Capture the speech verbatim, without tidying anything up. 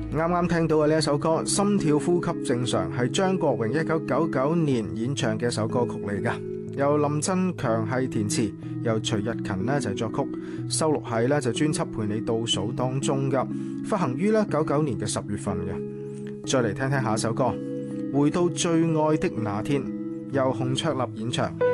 啱啱聽到嘅呢一首歌《心跳呼吸正常》係張國榮一九九九年演唱嘅一首歌曲嚟㗎，由林振強係填詞，由徐日勤呢就係作曲，收錄喺呢就專輯陪你倒數當中㗎，發行於呢九九年嘅十月份嘅。再嚟聽聽下一首歌《回到最愛的那天》，由洪卓立演唱。